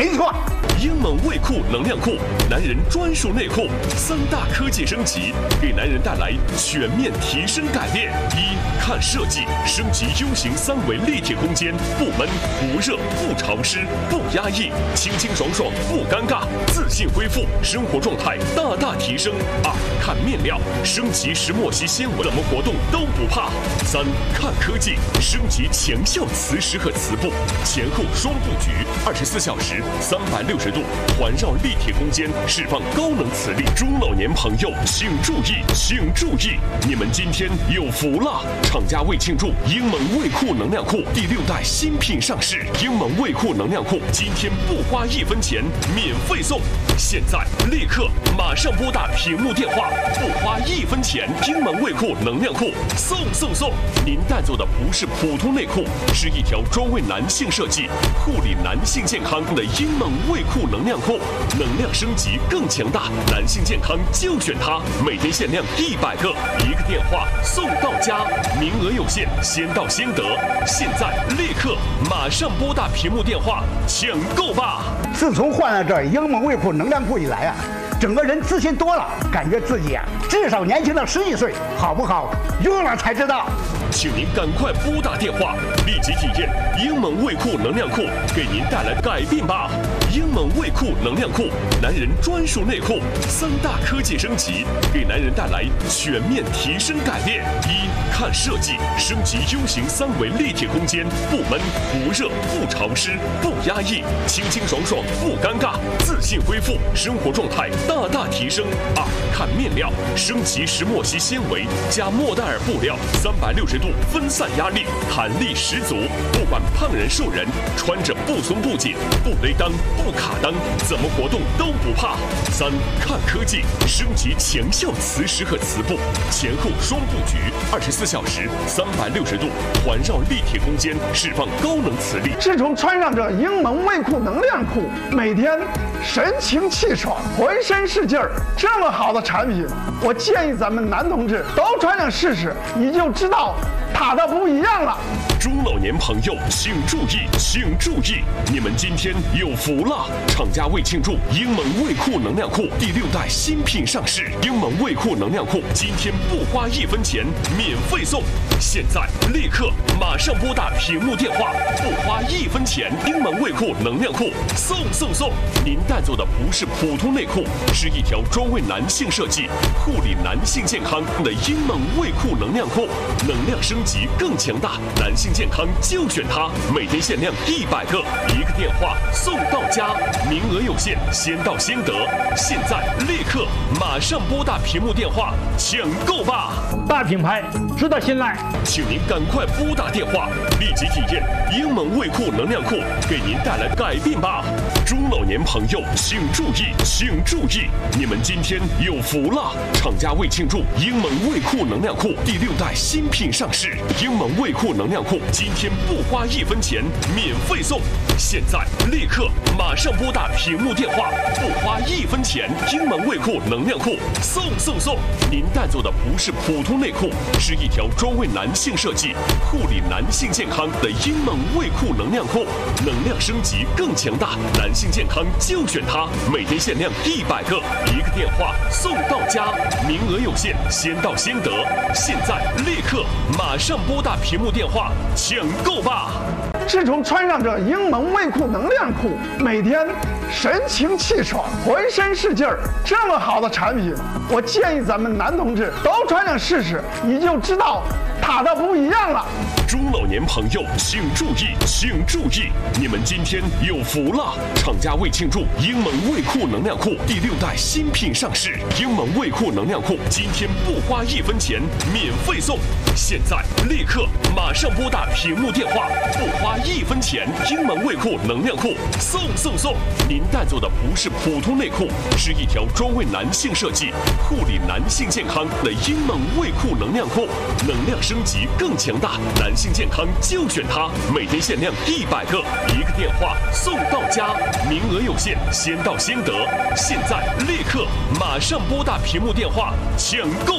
没错。 英猛卫酷能量裤，男人专属内裤，3大科技升级，给男人带来全面提升改变。一看设计，升级 U 型3维立体空间，不闷不热不潮湿不压抑，清清爽爽不尴尬，自信恢复，生活状态大大提升。2看面料，升级石墨烯纤维，怎么活动都不怕。3看科技，升级强效磁石和磁布，前后双布局，24小时360度环绕立体空间，释放高能磁力。中老年朋友请注意，请注意，你们今天有福了！厂家为庆祝英猛卫酷能量裤第6代新品上市，英猛卫酷能量裤今天不花1分钱，免费送！现在立刻马上拨打屏幕电话，不花1分钱，英猛卫酷能量裤送！您带走的不是普通内裤，是一条专为男性设计、护理男性健康的英猛卫酷能量裤，能量升级更强大，男性健康就选它，每天限量100个，1个电话送到家，名额有限，先到先得。现在立刻马上拨打屏幕电话抢购吧！ 自从换了这英猛卫酷能量裤以来啊，整个人自信多了，感觉自己啊至少年轻了11岁，好不好？用了才知道。 请您赶快拨打电话，立即体验英猛卫酷能量裤给您带来改变吧！英猛卫酷能量裤，男人专属内裤，3大科技升级，给男人带来全面提升改变。一看设计，升级 U 型3维立体空间，不闷不热不潮湿不压抑，清清爽爽不尴尬，自信恢复，生活状态大大提升。2看面料，升级石墨烯纤维加莫代尔布料，360度分散压力，弹力十足，不管胖人瘦人，穿着不松不紧，不勒裆不卡裆，怎么活动都不怕。3看科技，升级强效磁石和磁布，前后双布局，24小时360度环绕立体空间，释放高能磁力。 自从穿上这英猛卫酷能量裤，每天神清气爽，浑身是劲儿。这么好的产品，我建议咱们男同志都穿上试试，你就知道它的不一样了。 中老年朋友请注意，请注意，你们今天有福了！厂家为庆祝英猛卫酷能量裤第6代新品上市，英猛卫酷能量裤今天不花1分钱，免费送！现在立刻马上拨打屏幕电话，不花1分钱，英猛卫酷能量裤送！您带走的不是普通内裤，是一条专为男性设计、护理男性健康的英猛卫酷能量裤，能量升级更强大，男性健康就选它，每天限量100个，1个电话送到家，名额有限，先到先得。现在立刻马上拨打屏幕电话抢购吧！ 大品牌值得信赖， 请您赶快拨打电话，立即体验英猛卫酷能量裤给您带来改变吧！中老年朋友请注意，请注意，你们今天有福了！厂家为庆祝英猛卫酷能量裤第6代新品上市，英猛卫酷能量裤今天不花1分钱，免费送！现在立刻马上拨打屏幕电话，不花1分钱，英猛卫酷能量裤送！您带走的不是普通内裤，是一条专为男性设计、护理男性健康的英猛卫酷能量裤，能量升级更强大，男性健康就选它，每天限量100个，1个电话送到家，名额有限，先到先得。现在立刻马上拨打屏幕电话抢购吧！ 自从穿上这英猛卫酷能量裤，每天神清气爽，浑身是劲儿。这么好的产品，我建议咱们男同志都穿上试试，你就知道它的不一样了。 中老年朋友请注意，请注意，你们今天有福了！厂家为庆祝英猛卫酷能量裤第6代新品上市，英猛卫酷能量裤今天不花1分钱，免费送！现在立刻马上拨打屏幕电话，不花1分钱，英猛卫酷能量裤送！您带走的不是普通内裤，是一条专为男性设计、护理男性健康的英猛卫酷能量裤，能量升级更强大，男性健康就选它，每天限量100个，1个电话送到家，名额有限，先到先得。现在立刻马上拨打屏幕电话抢购。